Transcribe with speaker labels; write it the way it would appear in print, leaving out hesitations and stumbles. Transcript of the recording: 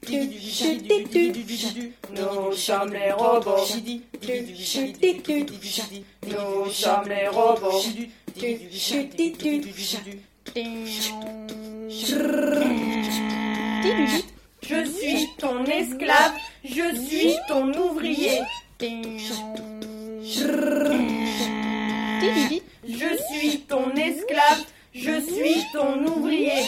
Speaker 1: Nous sommes les robots. Nous sommes les robots. Je suis ton esclave, je suis ton ouvrier. Je suis ton esclave, je suis ton ouvrier.